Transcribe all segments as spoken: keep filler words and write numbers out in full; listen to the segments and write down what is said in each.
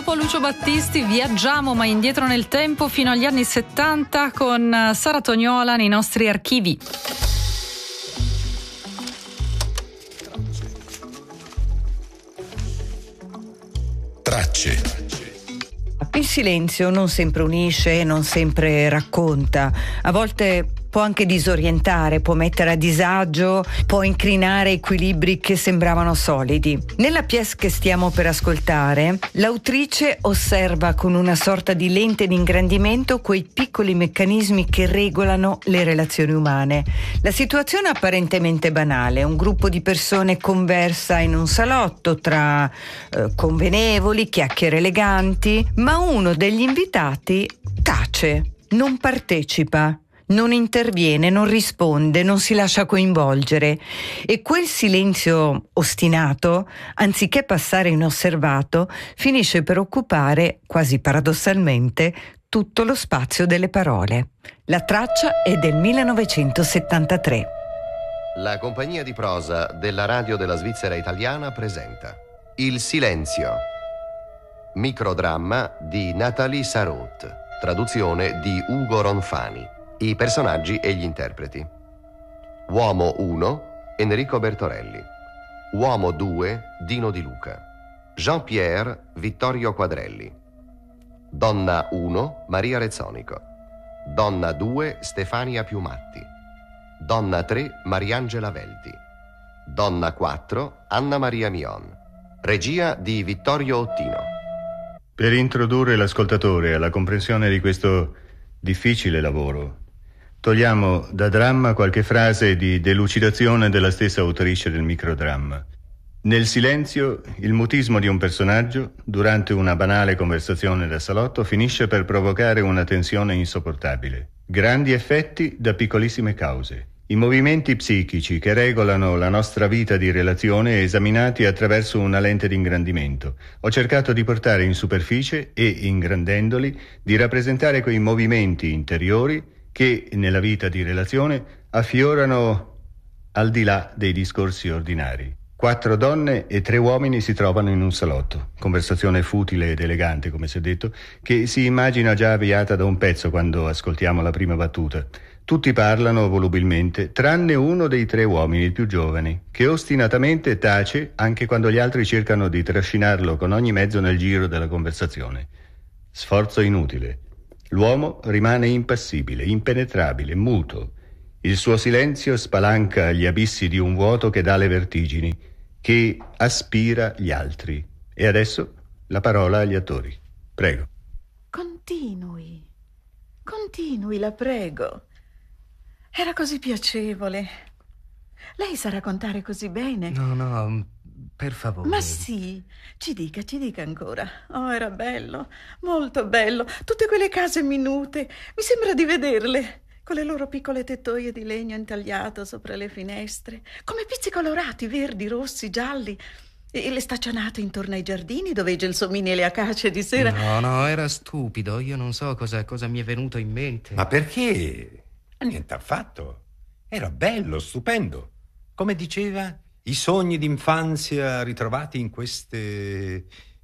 dopo Lucio Battisti viaggiamo ma indietro nel tempo fino agli anni settanta con Sara Tognola nei nostri archivi. Tracce. Il silenzio non sempre unisce, non sempre racconta, a volte può anche disorientare, può mettere a disagio, può incrinare equilibri che sembravano solidi. Nella pièce che stiamo per ascoltare, l'autrice osserva con una sorta di lente di ingrandimento quei piccoli meccanismi che regolano le relazioni umane. La situazione è apparentemente banale, un gruppo di persone conversa in un salotto tra eh, convenevoli, chiacchiere eleganti, ma uno degli invitati tace, non partecipa. Non interviene, non risponde, non si lascia coinvolgere e quel silenzio ostinato, anziché passare inosservato, finisce per occupare, quasi paradossalmente, tutto lo spazio delle parole. La traccia è del millenovecentosettantatré. La compagnia di prosa della radio della Svizzera italiana presenta Il silenzio, microdramma di Nathalie Sarraute, traduzione di Ugo Ronfani. I personaggi e gli interpreti. Uomo uno, Enrico Bertorelli. Uomo due, Dino Di Luca. Jean-Pierre, Vittorio Quadrelli. Donna uno, Maria Rezzonico. Donna due, Stefania Piumatti. Donna tre, Mariangela Velti. Donna quattro, Anna Maria Mion. Regia di Vittorio Ottino. Per introdurre l'ascoltatore alla comprensione di questo difficile lavoro, togliamo da dramma qualche frase di delucidazione della stessa autrice del microdramma. Nel silenzio, il mutismo di un personaggio, durante una banale conversazione da salotto, finisce per provocare una tensione insopportabile. Grandi effetti da piccolissime cause. I movimenti psichici che regolano la nostra vita di relazione esaminati attraverso una lente di ingrandimento. Ho cercato di portare in superficie e, ingrandendoli, di rappresentare quei movimenti interiori che nella vita di relazione affiorano al di là dei discorsi ordinari. Quattro donne e tre uomini si trovano in un salotto. Conversazione futile ed elegante, come si è detto, che si immagina già avviata da un pezzo quando ascoltiamo la prima battuta. Tutti parlano volubilmente, tranne uno dei tre uomini, il più giovane, che ostinatamente tace anche quando gli altri cercano di trascinarlo con ogni mezzo nel giro della conversazione. Sforzo inutile. L'uomo rimane impassibile, impenetrabile, muto. Il suo silenzio spalanca gli abissi di un vuoto che dà le vertigini, che aspira gli altri. E adesso la parola agli attori. Prego. Continui, continui, la prego. Era così piacevole. Lei sa raccontare così bene. No, no, per favore. Ma sì, ci dica, ci dica ancora. Oh, era bello, molto bello. Tutte quelle case minute, mi sembra di vederle, con le loro piccole tettoie di legno intagliato sopra le finestre, come pizzi colorati, verdi, rossi, gialli, e le staccionate intorno ai giardini dove i gelsomini e le acacie di sera. No, no, era stupido. Io non so cosa, cosa mi è venuto in mente. Ma perché? Niente affatto. Era bello, stupendo. Come diceva, i sogni d'infanzia ritrovati in queste...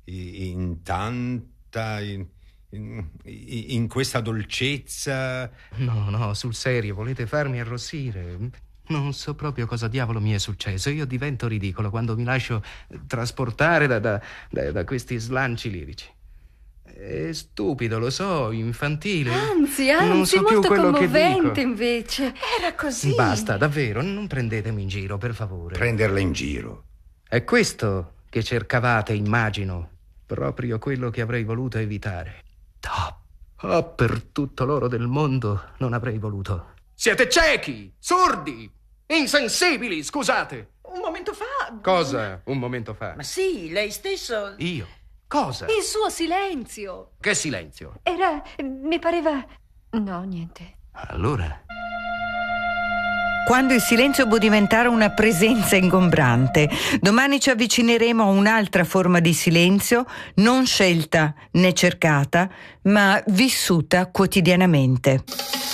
in tanta... in, in, in questa dolcezza. No, no, sul serio, volete farmi arrossire? Non so proprio cosa diavolo mi è successo. Io divento ridicolo quando mi lascio trasportare da, da, da, da questi slanci lirici. È stupido, lo so, infantile. Anzi, anzi, non so più molto quello che commovente dico. invece. Era così. Basta, davvero, non prendetemi in giro, per favore. Prenderla in giro. È questo che cercavate, immagino. Proprio quello che avrei voluto evitare. Oh, oh, per tutto l'oro del mondo non avrei voluto. Siete ciechi, sordi, insensibili, scusate. Un momento fa... Cosa? Un momento fa? Ma sì, lei stesso... Io? Cosa? Il suo silenzio. Che silenzio? Era... mi pareva... no, niente. Allora... Quando il silenzio può diventare una presenza ingombrante. Domani ci avvicineremo a un'altra forma di silenzio, non scelta né cercata, ma vissuta quotidianamente.